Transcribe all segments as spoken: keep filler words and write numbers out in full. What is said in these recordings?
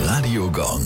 Radio Gong.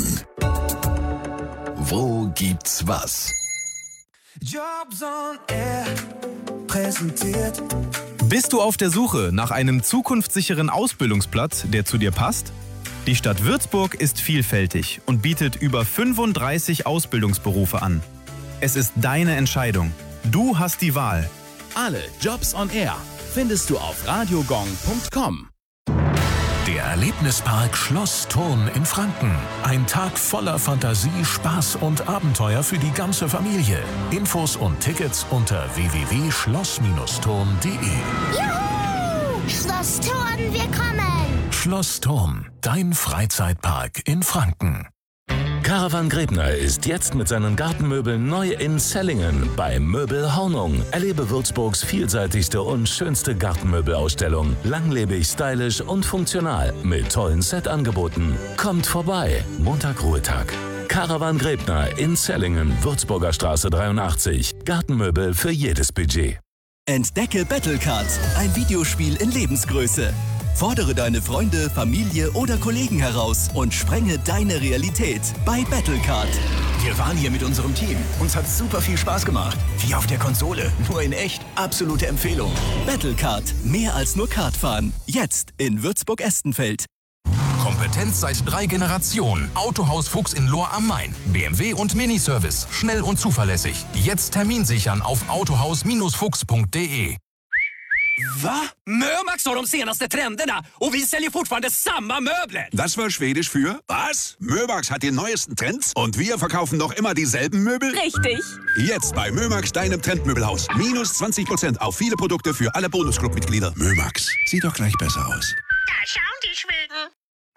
Wo gibt's was? Jobs on Air präsentiert. Bist du auf der Suche nach einem zukunftssicheren Ausbildungsplatz, der zu dir passt? Die Stadt Würzburg ist vielfältig und bietet über fünfunddreißig Ausbildungsberufe an. Es ist deine Entscheidung. Du hast die Wahl. Alle Jobs on Air findest du auf radiogong punkt com. Der Erlebnispark Schloss Thurn in Franken. Ein Tag voller Fantasie, Spaß und Abenteuer für die ganze Familie. Infos und Tickets unter w w w punkt schloss thurn punkt d e. Juhu! Schloss Thurn, wir kommen! Schloss Thurn, dein Freizeitpark in Franken. Caravan Grebner ist jetzt mit seinen Gartenmöbeln neu in Sellingen bei Möbel Hornung. Erlebe Würzburgs vielseitigste und schönste Gartenmöbelausstellung. Langlebig, stylisch und funktional mit tollen Set-Angeboten. Kommt vorbei. Montag Ruhetag. Caravan Grebner in Sellingen, Würzburger Straße dreiundachtzig. Gartenmöbel für jedes Budget. Entdecke Battlecard, ein Videospiel in Lebensgröße. Fordere deine Freunde, Familie oder Kollegen heraus und sprenge deine Realität bei Battlecard. Wir waren hier mit unserem Team. Uns hat super viel Spaß gemacht. Wie auf der Konsole, nur in echt. Absolute Empfehlung. Battlecard, mehr als nur Kartfahren. Jetzt in Würzburg-Estenfeld. Kompetenz seit drei Generationen. Autohaus Fuchs in Lohr am Main. B M W und Miniservice. Schnell und zuverlässig. Jetzt Termin sichern auf autohaus fuchs punkt d e. Va? Mömax har de senaste trenderna och vi säljer fortfarande samma möbler. Das war Schwedisch für was? Mömax hat die neuesten Trends und wir verkaufen noch immer dieselben Möbel? Richtig. Jetzt bei Mömax, deinem Trendmöbelhaus. Minus zwanzig Prozent auf viele Produkte für alle Bonusclub-Mitglieder. Mömax, sieht doch gleich besser aus. Da schauen die Schweden.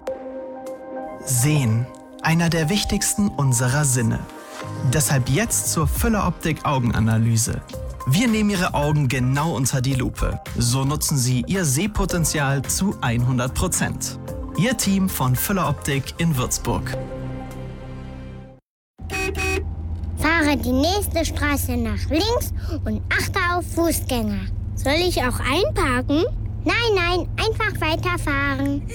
Sehen, einer der wichtigsten unserer Sinne. Deshalb jetzt zur Fülle-Optik-Augenanalyse. Wir nehmen Ihre Augen genau unter die Lupe. So nutzen Sie Ihr Sehpotenzial zu hundert Prozent. Ihr Team von Fülle Optik in Würzburg. Fahre die nächste Straße nach links und achte auf Fußgänger. Soll ich auch einparken? Nein, nein, einfach weiterfahren.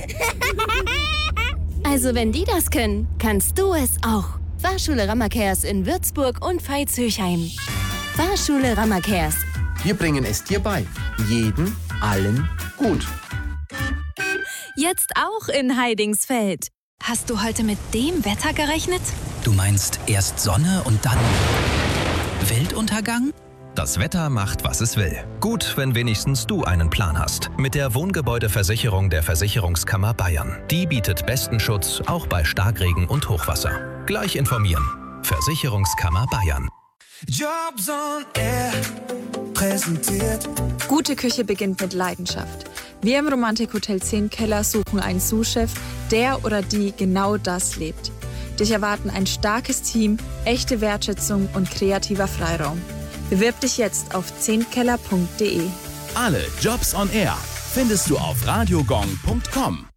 Also wenn die das können, kannst du es auch. Fahrschule Rammerkehrs in Würzburg und Veitshöchheim. Fahrschule Rammerkehrs. Wir bringen es dir bei. Jeden, allen, gut. Jetzt auch in Heidingsfeld. Hast du heute mit dem Wetter gerechnet? Du meinst erst Sonne und dann Weltuntergang? Das Wetter macht, was es will. Gut, wenn wenigstens du einen Plan hast. Mit der Wohngebäudeversicherung der Versicherungskammer Bayern. Die bietet besten Schutz, auch bei Starkregen und Hochwasser. Gleich informieren. Versicherungskammer Bayern. Jobs on Air präsentiert. Gute Küche beginnt mit Leidenschaft. Wir im Romantik Hotel zehn Keller suchen einen Sous-Chef, der oder die genau das lebt. Dich erwarten ein starkes Team, echte Wertschätzung und kreativer Freiraum. Bewirb dich jetzt auf zehn keller punkt d e. Alle Jobs on Air findest du auf radiogong punkt com.